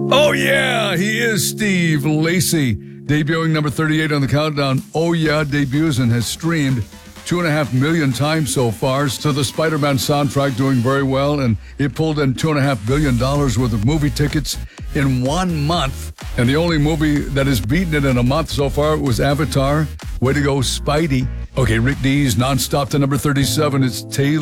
Oh, yeah, he is Steve Lacy. Debuting number 38 on the countdown. Oh, yeah, debuts and has streamed 2.5 million times so far. So the Spider-Man soundtrack doing very well, and it pulled in $2.5 billion worth of movie tickets in 1 month. And the only movie that has beaten it in a month so far was Avatar. Way to go, Spidey. Okay, Rick Dees, nonstop to number 37. It's Taylor.